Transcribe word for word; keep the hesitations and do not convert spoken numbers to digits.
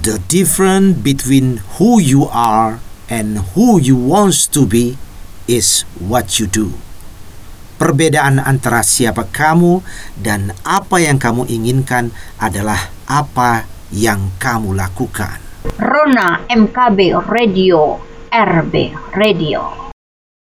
The difference between who you are and who you want to be is what you do. Perbedaan antara siapa kamu dan apa yang kamu inginkan adalah apa yang kamu lakukan. Rona M K B Radio, R B Radio.